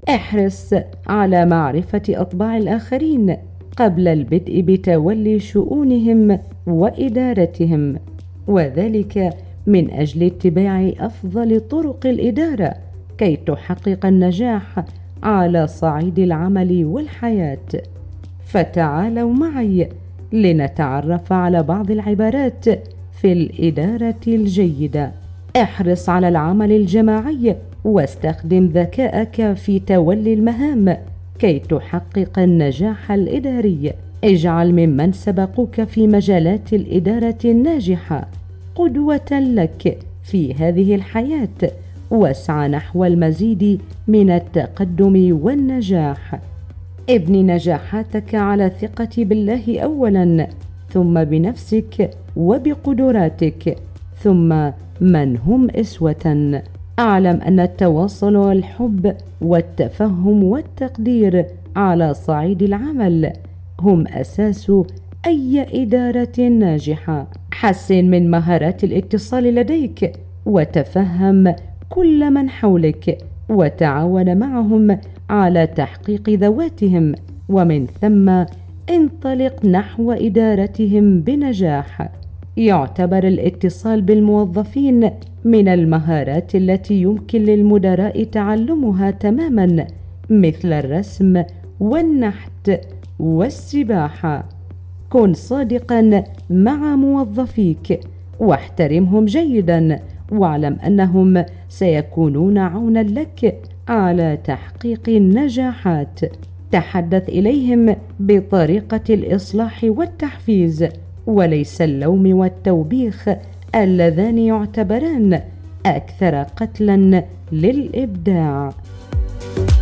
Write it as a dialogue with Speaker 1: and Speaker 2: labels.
Speaker 1: احرص على معرفة أطباع الآخرين قبل البدء بتولي شؤونهم وإدارتهم، وذلك من أجل اتباع أفضل طرق الإدارة كي تحقق النجاح على صعيد العمل والحياة. فتعالوا معي لنتعرف على بعض العبارات في الإدارة الجيدة. احرص على العمل الجماعي واستخدم ذكائك في تولي المهام كي تحقق النجاح الإداري. اجعل ممن سبقوك في مجالات الإدارة الناجحة قدوة لك في هذه الحياة، واسعى نحو المزيد من التقدم والنجاح. ابني نجاحاتك على الثقة بالله أولا، ثم بنفسك وبقدراتك، ثم من هم أسوة. أعلم أن التواصل والحب والتفهم والتقدير على صعيد العمل هم أساس أي إدارة ناجحة. حسن من مهارات الاتصال لديك وتفهم كل من حولك وتعاون معهم على تحقيق ذواتهم، ومن ثم انطلق نحو إدارتهم بنجاح. يعتبر الاتصال بالموظفين من المهارات التي يمكن للمدراء تعلمها تماما، مثل الرسم والنحت والسباحة. كن صادقا مع موظفيك واحترمهم جيدا، واعلم أنهم سيكونون عونا لك على تحقيق النجاحات. تحدث إليهم بطريقة الإصلاح والتحفيز، وليس اللوم والتوبيخ اللذان يعتبران أكثر قتلا للإبداع.